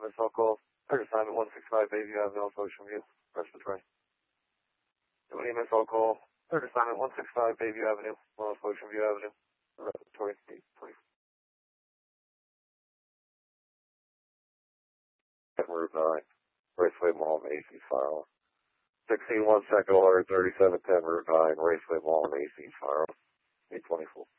missile call. Third assignment 165 Bayview Avenue, Ocean View, respiratory. Doing a missile call. Third assignment 165 Bayview Avenue, Ocean View Avenue, respiratory. 820. Route 9, Raceway Mall and AC fire. 16 1 second alert, 3710 Route 9, Raceway Mall and AC fire. 824.